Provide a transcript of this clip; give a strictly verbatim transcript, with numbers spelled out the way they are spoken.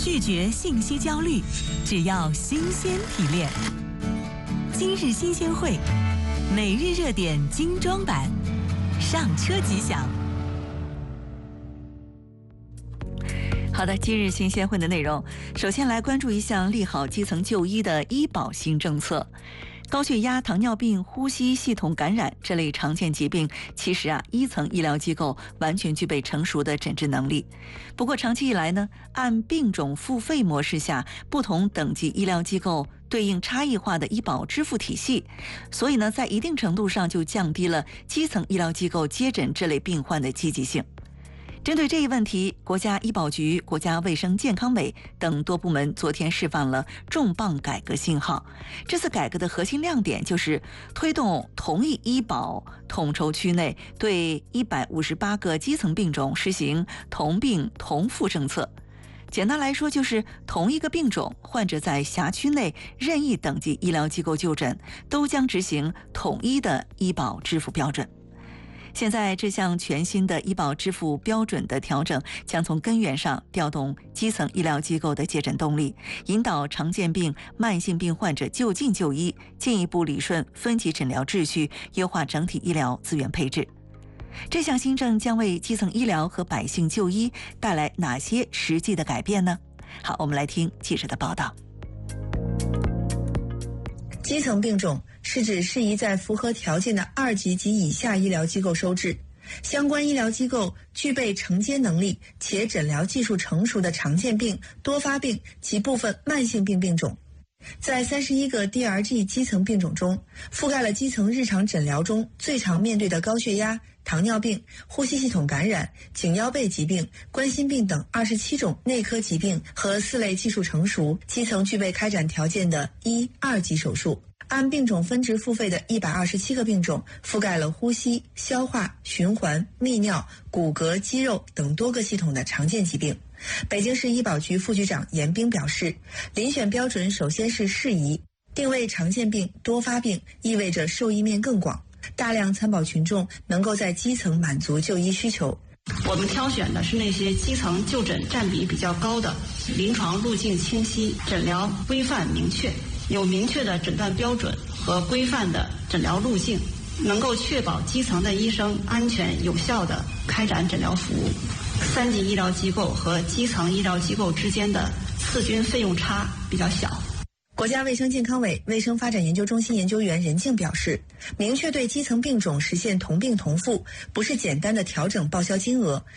拒绝信息焦虑，只要新鲜提炼。今日新鲜会，每日热点精装版，上车即享。好的，今日新鲜会的内容，首先来关注一项利好基层就医的医保新政策。高血压、糖尿病、呼吸系统感染这类常见疾病，其实啊，一层医疗机构完全具备成熟的诊治能力。不过，长期以来呢，按病种付费模式下，不同等级医疗机构对应差异化的医保支付体系，所以呢，在一定程度上就降低了基层医疗机构接诊这类病患的积极性。针对这一问题，国家医保局、国家卫生健康委等多部门昨天释放了重磅改革信号。这次改革的核心亮点就是推动同一医保统筹区内对一百五十八个基层病种实行同病同付政策。简单来说，就是同一个病种，患者在辖区内任意等级医疗机构就诊，都将执行统一的医保支付标准。现在这项全新的医保支付标准的调整，将从根源上调动基层医疗机构的接诊动力，引导常见病、慢性病患者就近就医，进一步理顺分级诊疗秩序，优化整体医疗资源配置。这项新政将为基层医疗和百姓就医带来哪些实际的改变呢？好，我们来听记者的报道。 基层病种是指适宜在符合条件的二级及以下医疗机构收治，相关医疗机构具备承接能力且诊疗技术成熟的常见病、多发病及部分慢性病病种。在三十一个 D R G 基层病种中，覆盖了基层日常诊疗中最常面对的高血压、糖尿病、呼吸系统感染、颈腰背疾病、冠心病等二十七种内科疾病和四类技术成熟、基层具备开展条件的一、二级手术。按病种分值付费的一百二十七个病种，覆盖了呼吸、消化、循环、泌尿、骨骼、肌肉等多个系统的常见疾病。北京市医保局副局长严兵表示，遴选标准首先是适宜，定位常见病、多发病，意味着受益面更广，大量参保群众能够在基层满足就医需求。 我们挑选的是那些基层就诊占比比较高的，临床路径清晰，诊疗规范明确，有明确的诊断标准和规范的诊疗路径，能够确保基层的医生安全有效地开展诊疗服务。三级医疗机构和基层医疗机构之间的次均费用差比较小。 国家卫生健康委卫生发展研究中心研究员任静表示，明确对基层病种实现同病同付，不是简单的调整报销金额，